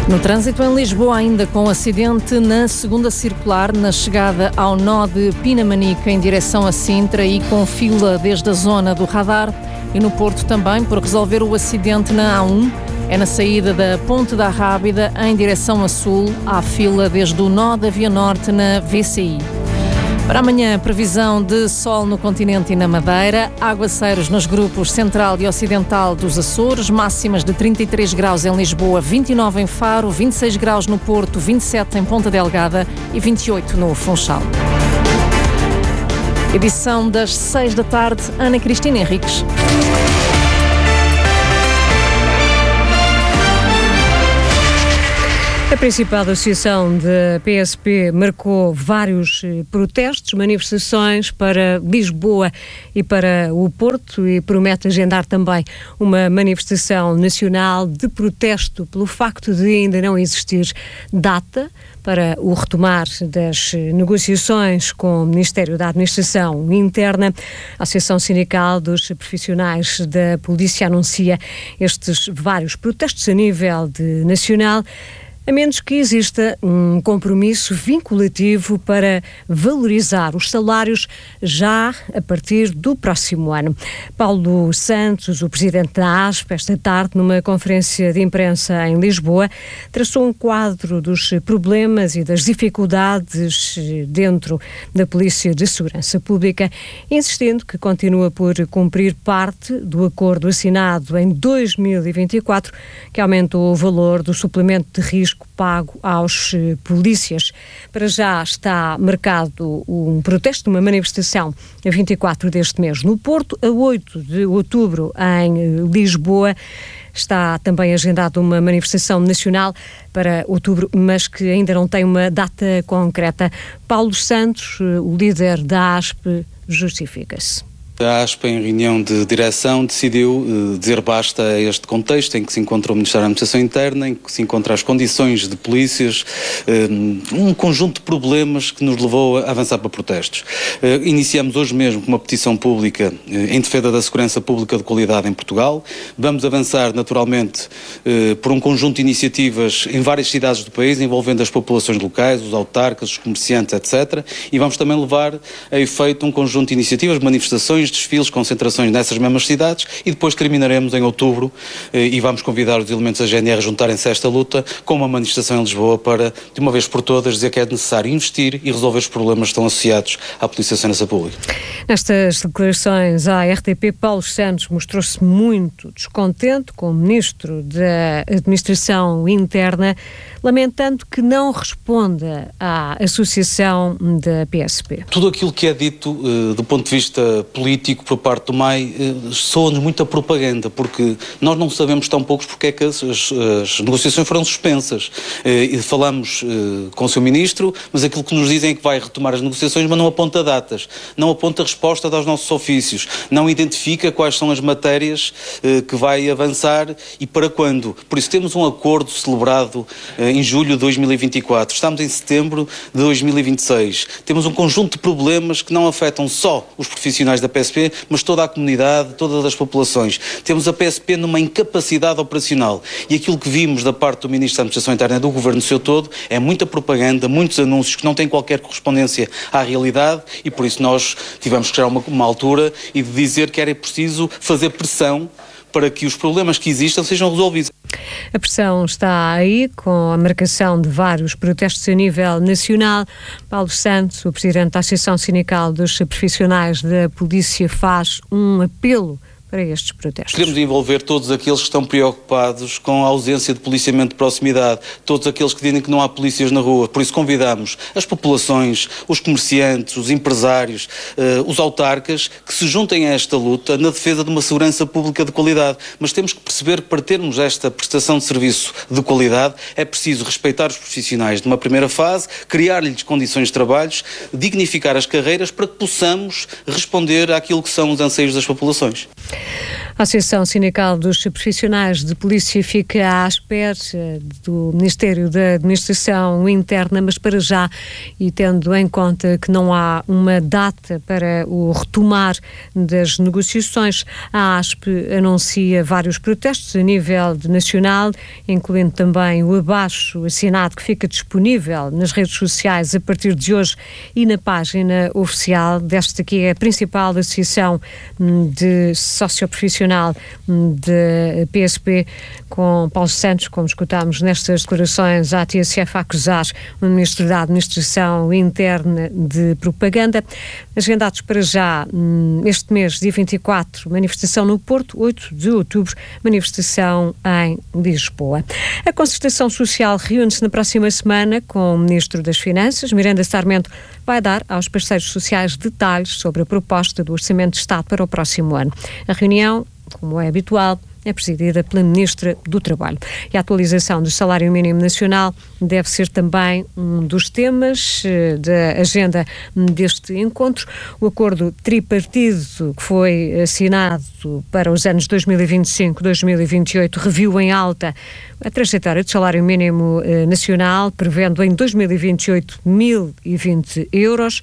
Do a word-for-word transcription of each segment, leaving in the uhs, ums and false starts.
No trânsito em Lisboa, ainda com acidente na segunda circular, na chegada ao nó de Pinamanica em direção a Sintra e com fila desde a zona do radar. E no Porto também, por resolver o acidente na A um, é na saída da Ponte da Rábida em direção a Sul, há fila desde o nó da Via Norte na V C I. Para amanhã, previsão de sol no continente e na Madeira, aguaceiros nos grupos central e ocidental dos Açores, máximas de trinta e três graus em Lisboa, vinte e nove em Faro, vinte e seis graus no Porto, vinte e sete em Ponta Delgada e vinte e oito no Funchal. Edição das seis da tarde, Ana Cristina Henriques. A principal associação da P S P marcou vários protestos, manifestações para Lisboa e para o Porto e promete agendar também uma manifestação nacional de protesto pelo facto de ainda não existir data para o retomar das negociações com o Ministério da Administração Interna. A Associação Sindical dos Profissionais da Polícia anuncia estes vários protestos a nível de nacional, a menos que exista um compromisso vinculativo para valorizar os salários já a partir do próximo ano. Paulo Santos, o presidente da A S P, esta tarde, numa conferência de imprensa em Lisboa, traçou um quadro dos problemas e das dificuldades dentro da Polícia de Segurança Pública, insistindo que continua por cumprir parte do acordo assinado em dois mil e vinte e quatro, que aumentou o valor do suplemento de risco pago aos polícias. Para já está marcado um protesto, uma manifestação a vinte e quatro deste mês no Porto, a oito de outubro em Lisboa. Está também agendada uma manifestação nacional para outubro, mas que ainda não tem uma data concreta. Paulo Santos, o líder da A S P, justifica-se. A A S P, em reunião de direção, decidiu uh, dizer basta a este contexto em que se encontra o Ministério da Administração Interna, em que se encontram as condições de polícias, uh, um conjunto de problemas que nos levou a avançar para protestos. Uh, iniciamos hoje mesmo com uma petição pública uh, em defesa da segurança pública de qualidade em Portugal. Vamos avançar, naturalmente, uh, por um conjunto de iniciativas em várias cidades do país, envolvendo as populações locais, os autarcas, os comerciantes, etcétera. E vamos também levar a efeito um conjunto de iniciativas, manifestações, desfiles, concentrações nessas mesmas cidades e depois terminaremos em outubro eh, e vamos convidar os elementos da G N R a juntarem-se a esta luta com uma manifestação em Lisboa para, de uma vez por todas, dizer que é necessário investir e resolver os problemas que estão associados à Polícia de Segurança Pública. Nestas declarações à R T P, Paulo Santos mostrou-se muito descontente com o Ministro da Administração Interna, lamentando que não responda à associação da P S P. Tudo aquilo que é dito uh, do ponto de vista político por parte do M A I uh, soa-nos muita propaganda, porque nós não sabemos tão poucos porque é que as, as, as negociações foram suspensas. Uh, e falamos uh, com o seu Ministro, mas aquilo que nos dizem é que vai retomar as negociações, mas não aponta datas, não aponta resposta aos nossos ofícios, não identifica quais são as matérias uh, que vai avançar e para quando. Por isso temos um acordo celebrado uh, em julho de dois mil e vinte e quatro, estamos em setembro de dois mil e vinte e seis, temos um conjunto de problemas que não afetam só os profissionais da P S P, mas toda a comunidade, todas as populações. Temos a P S P numa incapacidade operacional e aquilo que vimos da parte do Ministro da Administração Interna do Governo no seu todo é muita propaganda, muitos anúncios que não têm qualquer correspondência à realidade e por isso nós tivemos que chegar a uma, uma altura e de dizer que era preciso fazer pressão para que os problemas que existam sejam resolvidos. A pressão está aí, com a marcação de vários protestos a nível nacional. Paulo Santos, o presidente da Associação Sindical dos Profissionais da Polícia, faz um apelo para estes protestos. Queremos envolver todos aqueles que estão preocupados com a ausência de policiamento de proximidade, todos aqueles que dizem que não há polícias na rua. Por isso convidamos as populações, os comerciantes, os empresários, uh, os autarcas, que se juntem a esta luta na defesa de uma segurança pública de qualidade. Mas temos que perceber que para termos esta prestação de serviço de qualidade é preciso respeitar os profissionais numa primeira fase, criar-lhes condições de trabalho, dignificar as carreiras para que possamos responder àquilo que são os anseios das populações. A Associação Sindical dos Profissionais de Polícia fica à espera do Ministério da Administração Interna, mas para já, e tendo em conta que não há uma data para o retomar das negociações, a A S P anuncia vários protestos a nível nacional, incluindo também o abaixo assinado que fica disponível nas redes sociais a partir de hoje e na página oficial desta que é a principal associação de socioprofissionais de P S P, com Paulo Santos, como escutámos nestas declarações à T S F, a acusar o Ministro da Administração Interna de propaganda. Agendados para já este mês, dia vinte e quatro, manifestação no Porto, oito de outubro, manifestação em Lisboa. A Concertação Social reúne-se na próxima semana com o Ministro das Finanças. Miranda Sarmento vai dar aos parceiros sociais detalhes sobre a proposta do Orçamento de Estado para o próximo ano. A reunião, como é habitual, é presidida pela Ministra do Trabalho. E a atualização do salário mínimo nacional deve ser também um dos temas uh, da agenda deste encontro. O acordo tripartido que foi assinado para os anos dois mil e vinte e cinco a dois mil e vinte e oito reviu em alta a trajetória do salário mínimo uh, nacional, prevendo em dois mil e vinte e oito mil e vinte euros.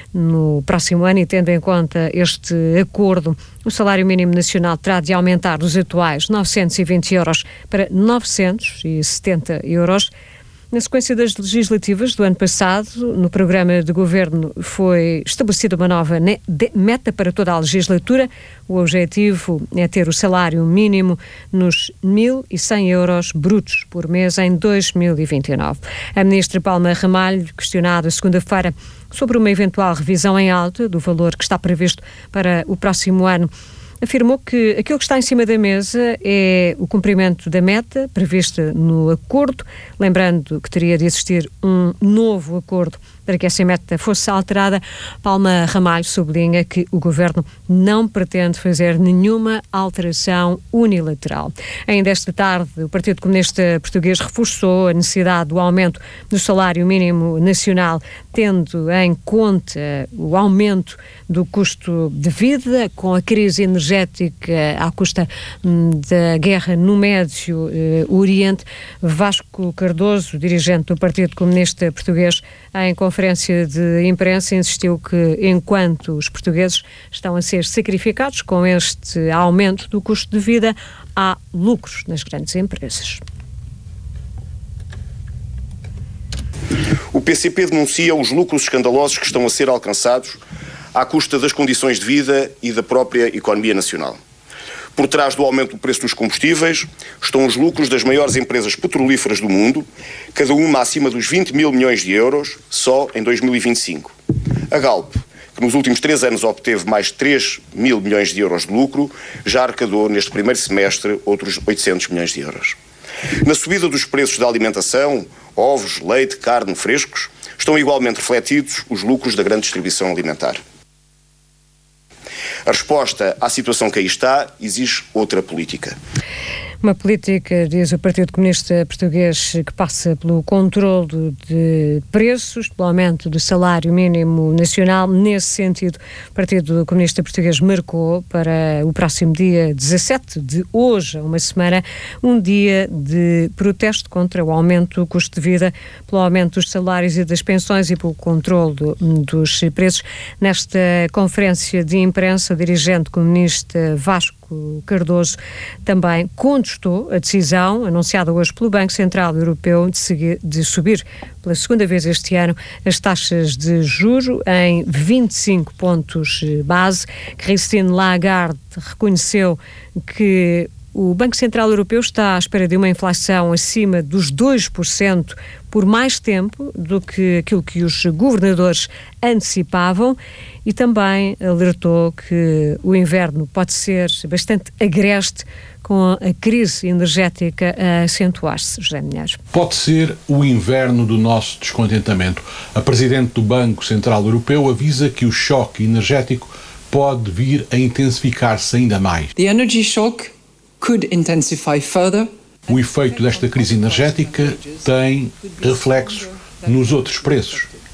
No próximo ano, e tendo em conta este acordo, o salário mínimo nacional terá de aumentar dos atuais novecentos e vinte euros para novecentos e setenta euros. Na sequência das legislativas do ano passado, no programa de governo foi estabelecida uma nova meta para toda a legislatura. O objetivo é ter o salário mínimo nos mil e cem euros brutos por mês em dois mil e vinte e nove. A ministra Palma Ramalho, questionada segunda-feira sobre uma eventual revisão em alta do valor que está previsto para o próximo ano, afirmou que aquilo que está em cima da mesa é o cumprimento da meta prevista no acordo, lembrando que teria de existir um novo acordo para que essa meta fosse alterada. Palma Ramalho sublinha que o Governo não pretende fazer nenhuma alteração unilateral. Ainda esta tarde, o Partido Comunista Português reforçou a necessidade do aumento do salário mínimo nacional, tendo em conta o aumento do custo de vida, com a crise energética à custa da guerra no Médio Oriente. Vasco Cardoso, dirigente do Partido Comunista Português, em conferência de imprensa, insistiu que enquanto os portugueses estão a ser sacrificados com este aumento do custo de vida, há lucros nas grandes empresas. O P C P denuncia os lucros escandalosos que estão a ser alcançados à custa das condições de vida e da própria economia nacional. Por trás do aumento do preço dos combustíveis estão os lucros das maiores empresas petrolíferas do mundo, cada uma acima dos vinte mil milhões de euros só em dois mil e vinte e cinco. A Galp, que nos últimos três anos obteve mais de três mil milhões de euros de lucro, já arrecadou neste primeiro semestre outros oitocentos milhões de euros. Na subida dos preços da alimentação, ovos, leite, carne, frescos, estão igualmente refletidos os lucros da grande distribuição alimentar. A resposta à situação que aí está exige outra política. Uma política, diz o Partido Comunista Português, que passa pelo controle de preços, pelo aumento do salário mínimo nacional. Nesse sentido, o Partido Comunista Português marcou para o próximo dia dezassete de hoje, uma semana, um dia de protesto contra o aumento do custo de vida, pelo aumento dos salários e das pensões e pelo controle do, dos preços. Nesta conferência de imprensa, o dirigente comunista Vasco Cardoso também contestou a decisão anunciada hoje pelo Banco Central Europeu de, seguir, de subir pela segunda vez este ano as taxas de juro em vinte e cinco pontos base. Christine Lagarde reconheceu que o Banco Central Europeu está à espera de uma inflação acima dos dois por cento por mais tempo do que aquilo que os governadores antecipavam, e também alertou que o inverno pode ser bastante agreste com a crise energética a acentuar-se. José Minheiros. Pode ser o inverno do nosso descontentamento. A Presidente do Banco Central Europeu avisa que o choque energético pode vir a intensificar-se ainda mais. The energy shock could intensify further. O efeito desta crise energética tem reflexos nos outros preços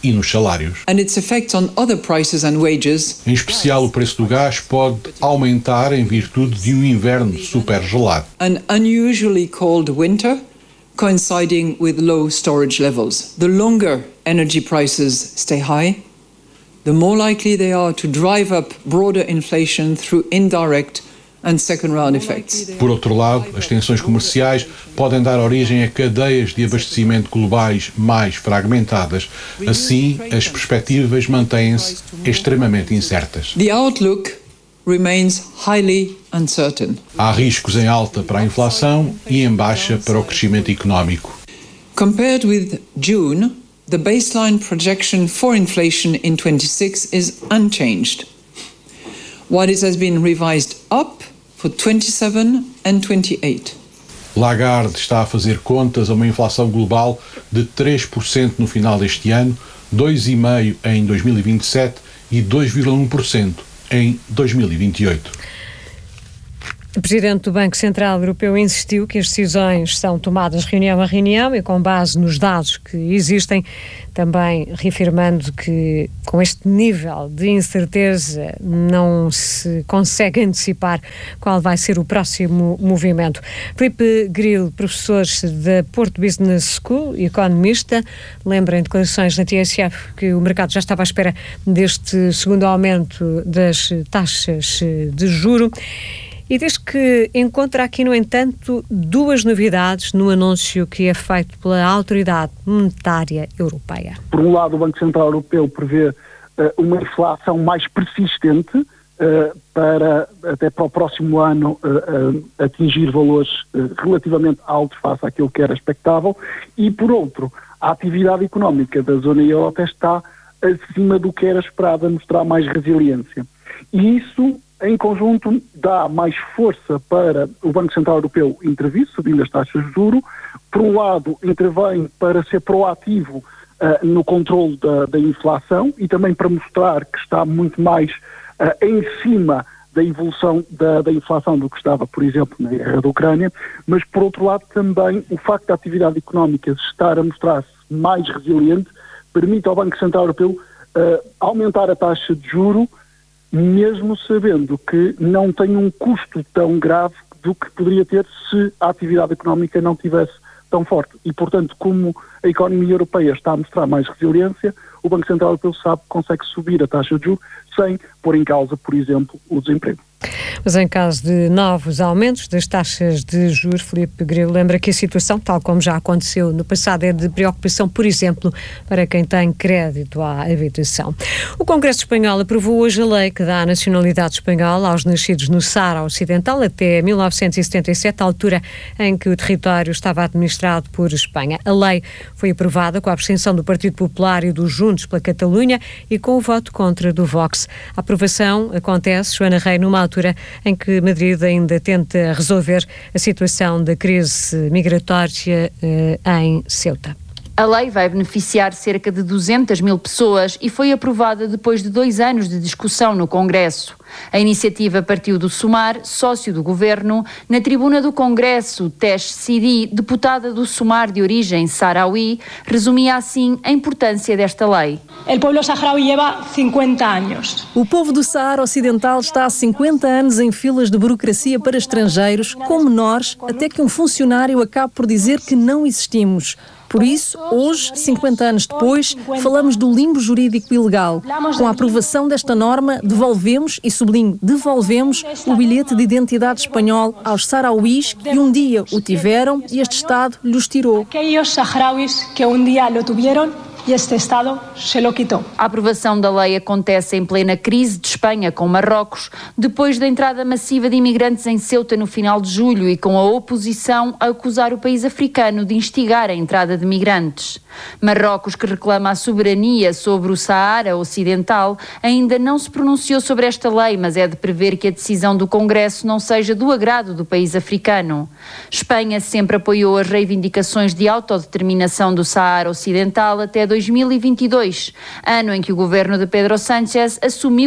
e nos salários. And its effects on other prices and wages. Em especial, o preço do gás pode aumentar em virtude de um inverno super gelado. An unusually cold winter coinciding with low storage levels. The longer energy prices stay high, the more likely they are to drive up broader inflation through indirect and second round effects. Por outro lado, as tensões comerciais podem dar origem a cadeias de abastecimento globais mais fragmentadas. Assim, as perspectivas mantêm-se extremamente incertas. The outlook remains highly uncertain. Há riscos em alta para a inflação e em baixa para o crescimento económico. Compared with June, the baseline projection for inflation in twenty-six is unchanged, while it has been revised up for twenty-seven and twenty-eight. Lagarde está a fazer contas a uma inflação global de três por cento no final deste ano, dois vírgula cinco por cento em dois mil e vinte e sete e dois vírgula um por cento em dois mil e vinte e oito. O Presidente do Banco Central Europeu insistiu que as decisões são tomadas reunião a reunião e com base nos dados que existem, também reafirmando que com este nível de incerteza não se consegue antecipar qual vai ser o próximo movimento. Filipe Grilo, professor da Porto Business School e economista, lembra em declarações na T S F que o mercado já estava à espera deste segundo aumento das taxas de juro. E diz que encontra aqui, no entanto, duas novidades no anúncio que é feito pela Autoridade Monetária Europeia. Por um lado, o Banco Central Europeu prevê uh, uma inflação mais persistente uh, para, até para o próximo ano, uh, uh, atingir valores uh, relativamente altos face àquilo que era expectável. E, por outro, a atividade económica da zona euro até está acima do que era esperado, a mostrar mais resiliência. E isso, em conjunto, dá mais força para o Banco Central Europeu intervir, subindo as taxas de juros. Por um lado, intervém para ser proativo uh, no controle da, da inflação e também para mostrar que está muito mais uh, em cima da evolução da, da inflação do que estava, por exemplo, na guerra da Ucrânia. Mas, por outro lado, também o facto da atividade económica estar a mostrar-se mais resiliente permite ao Banco Central Europeu uh, aumentar a taxa de juro, mesmo sabendo que não tem um custo tão grave do que poderia ter se a atividade económica não tivesse tão forte. E, portanto, como a economia europeia está a mostrar mais resiliência, o Banco Central Europeu sabe que consegue subir a taxa de juros sem pôr em causa, por exemplo, o desemprego. Mas em caso de novos aumentos das taxas de juros, Filipe Grilo lembra que a situação, tal como já aconteceu no passado, é de preocupação, por exemplo, para quem tem crédito à habitação. O Congresso Espanhol aprovou hoje a lei que dá a nacionalidade espanhola aos nascidos no Saara Ocidental até mil novecentos e setenta e sete, a altura em que o território estava administrado por Espanha. A lei foi aprovada com a abstenção do Partido Popular e dos Juntos pela Catalunha e com o voto contra do Vox. A aprovação acontece, Joana Rei, numa altura em que Madrid ainda tenta resolver a situação da crise migratória eh, em Ceuta. A lei vai beneficiar cerca de duzentas mil pessoas e foi aprovada depois de dois anos de discussão no Congresso. A iniciativa partiu do Sumar, sócio do governo. Na tribuna do Congresso, Tesh Sidi, deputada do Sumar de origem saharaui, resumia assim a importância desta lei. O povo saharaui leva cinquenta anos. O povo do Saara Ocidental está há cinquenta anos em filas de burocracia para estrangeiros, com menores, até que um funcionário acabe por dizer que não existimos. Por isso, hoje, cinquenta anos depois, falamos do limbo jurídico ilegal. Com a aprovação desta norma, devolvemos, e sublinho, devolvemos o bilhete de identidade espanhol aos saharauis que um dia o tiveram e este Estado lhes tirou. Aqueles saharauis que um dia o tiveram e este Estado se lo quitou. A aprovação da lei acontece em plena crise de Espanha com Marrocos, depois da entrada massiva de imigrantes em Ceuta no final de julho e com a oposição a acusar o país africano de instigar a entrada de migrantes. Marrocos, que reclama a soberania sobre o Saara Ocidental, ainda não se pronunciou sobre esta lei, mas é de prever que a decisão do Congresso não seja do agrado do país africano. Espanha sempre apoiou as reivindicações de autodeterminação do Saara Ocidental até dois mil e vinte e dois, ano em que o governo de Pedro Sánchez assumiu a proposta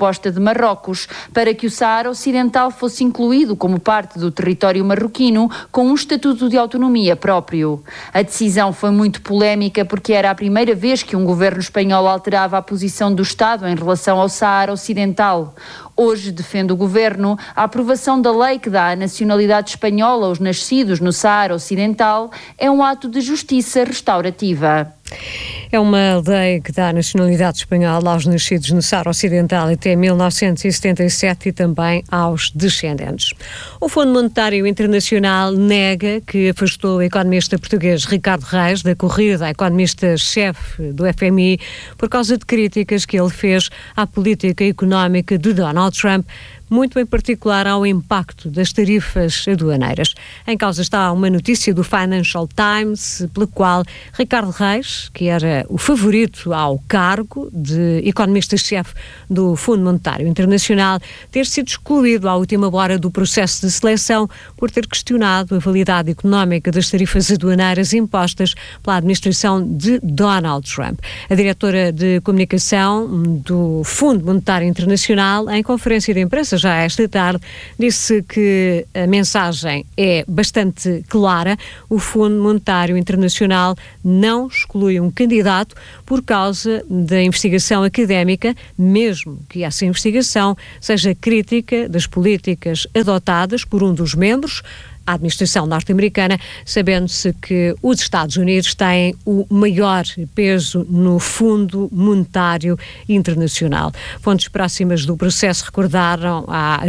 proposta de Marrocos para que o Saara Ocidental fosse incluído como parte do território marroquino com um estatuto de autonomia próprio. A decisão foi muito polémica porque era a primeira vez que um governo espanhol alterava a posição do Estado em relação ao Saara Ocidental. Hoje defende o governo a aprovação da lei que dá a nacionalidade espanhola aos nascidos no Saara Ocidental é um ato de justiça restaurativa. É uma lei que dá a nacionalidade espanhola aos nascidos no Saara Ocidental até mil novecentos e setenta e sete e também aos descendentes. O Fundo Monetário Internacional nega que afastou o economista português Ricardo Reis da corrida a economista-chefe do F M I por causa de críticas que ele fez à política económica de Donald Trump, muito em particular ao impacto das tarifas aduaneiras. Em causa está uma notícia do Financial Times, pela qual Ricardo Reis, que era o favorito ao cargo de economista-chefe do Fundo Monetário Internacional, ter sido excluído à última hora do processo de seleção por ter questionado a validade económica das tarifas aduaneiras impostas pela administração de Donald Trump. A diretora de comunicação do Fundo Monetário Internacional, em conferência de imprensa já esta tarde, disse que a mensagem é bastante clara. O Fundo Monetário Internacional não exclui um candidato por causa da investigação académica, mesmo que essa investigação seja crítica das políticas adotadas por um dos membros, a administração norte-americana, sabendo-se que os Estados Unidos têm o maior peso no Fundo Monetário Internacional. Fontes próximas do processo recordaram à